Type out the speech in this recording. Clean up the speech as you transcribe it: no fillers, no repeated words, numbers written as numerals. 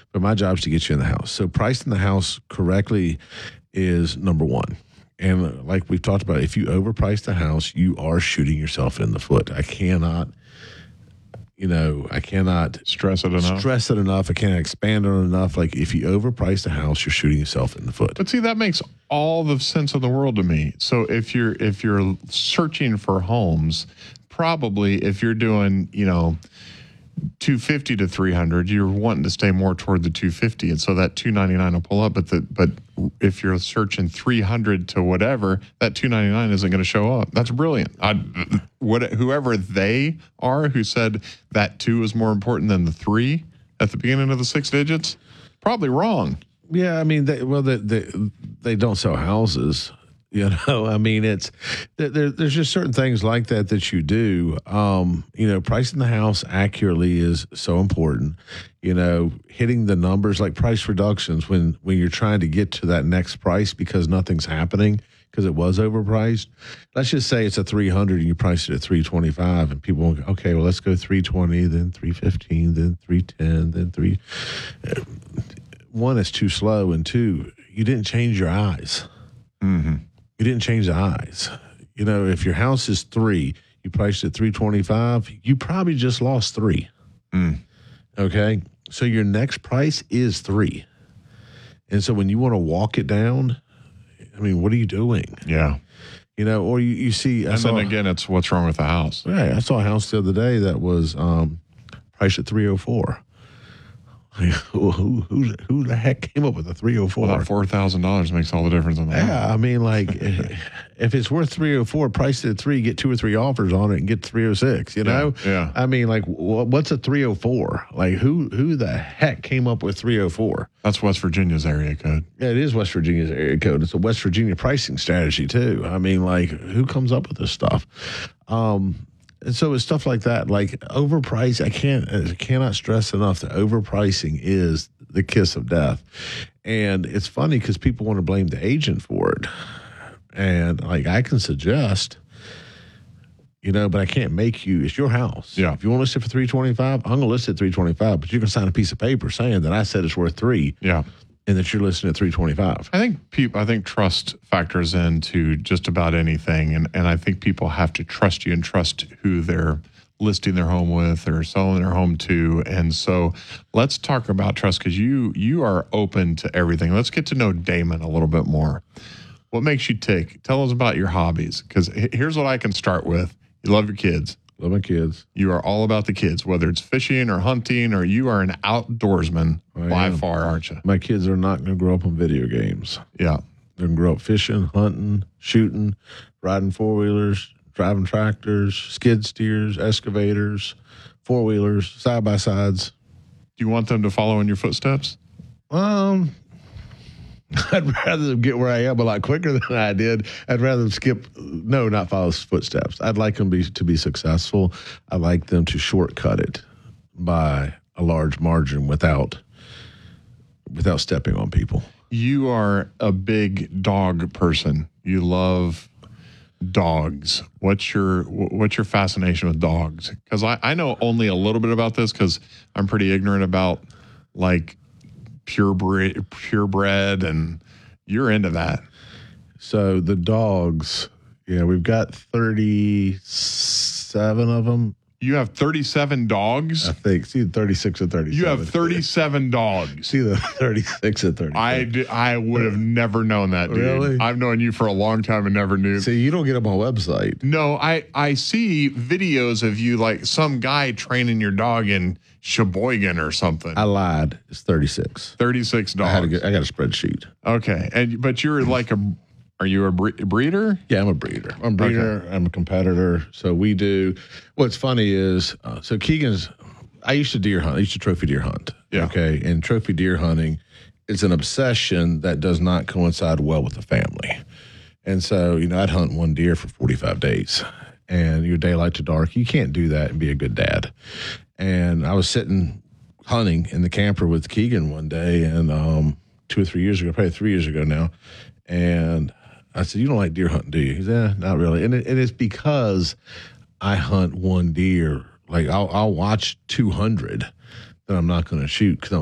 but my job is to get you in the house. So pricing the house correctly is number one. And like we've talked about, if you overprice the house, you are shooting yourself in the foot. I cannot Stress it enough. I cannot expand on it enough. Like if you overprice the house, you're shooting yourself in the foot. But see, that makes all the sense in the world to me. So if you're searching for homes, probably if you're doing, 250 to 300, you're wanting to stay more toward the 250, and so that 299 will pull up. But if you're searching 300 to whatever, that 299 isn't going to show up. That's brilliant. Whoever they are who said that 2 is more important than the 3 at the beginning of the 6 digits, probably wrong. Yeah, I mean, they don't sell houses. I mean, there's just certain things like that you do. Pricing the house accurately is so important. Hitting the numbers like price reductions when you're trying to get to that next price because nothing's happening because it was overpriced. Let's just say it's a 300 and you price it at 325 and people go, okay, well, let's go 320, then 315, then 310, then 3. One, it's too slow, and 2, you didn't change your eyes. Mm-hmm. You didn't change the eyes. If your house is 3, you priced it 325, you probably just lost 3. Okay? So your next price is 3. And so when you want to walk it down, I mean, what are you doing? Yeah. Or you see. Then again, it's what's wrong with the house. Right. I saw a house the other day that was priced at 304. Who the heck came up with a 304? Well, that $4,000 makes all the difference in the house. Yeah, I mean, like, if it's worth 304, price it at 3, get 2 or 3 offers on it, and get 306. Yeah. I mean, like, what's a 304? Like, who the heck came up with 304? That's West Virginia's area code. Yeah, it is West Virginia's area code. It's a West Virginia pricing strategy too. I mean, like, who comes up with this stuff? And so it's stuff like that, like overprice. I cannot stress enough that overpricing is the kiss of death. And it's funny because people want to blame the agent for it. And like I can suggest, but I can't make you. It's your house. Yeah. If you want to list it for $325, I'm going to list it at $325, but you can sign a piece of paper saying that I said it's worth $3. Yeah. And that you're listing at $325. I think trust factors into just about anything, and I think people have to trust you and trust who they're listing their home with or selling their home to. And so let's talk about trust because you are open to everything. Let's get to know Damon a little bit more. What makes you tick? Tell us about your hobbies, because here's what I can start with. You love your kids. Love my kids. You are all about the kids, whether it's fishing or hunting, or you are an outdoorsman by far, aren't you? My kids are not going to grow up on video games. Yeah. They're going to grow up fishing, hunting, shooting, riding four-wheelers, driving tractors, skid steers, excavators, four-wheelers, side-by-sides. Do you want them to follow in your footsteps? I'd rather them get where I am a lot quicker than I did. I'd rather them not follow footsteps. I'd like them to be successful. I'd like them to shortcut it by a large margin without stepping on people. You are a big dog person. You love dogs. What's your fascination with dogs? Because I know only a little bit about this because I'm pretty ignorant about like purebred, and you're into that. So the dogs, we've got 37 of them. You have 37 dogs? I think. See, 36 or 37. You have 37 dogs. See the 36 or 37. I would have never known that, dude. Really? I've known you for a long time and never knew. See, you don't get them on a website. No, I see videos of you, like some guy training your dog in Sheboygan or something. I lied. It's 36. 36 dogs. I got a spreadsheet. Okay. But you're like are you a breeder? Yeah, I'm a breeder. I'm a breeder. Okay. I'm a competitor. So we do. What's funny is, so Keegan's. I used to deer hunt. I used to trophy deer hunt. Yeah. Okay. And trophy deer hunting is an obsession that does not coincide well with the family. And so, I'd hunt one deer for 45 days, and your daylight to dark. You can't do that and be a good dad. And I was sitting hunting in the camper with Keegan one day, and 2 or 3 years ago, probably 3 years ago now, and I said, "You don't like deer hunting, do you?" He said, "Not really." And it's because I hunt one deer. Like I'll watch 200 that I'm not going to shoot because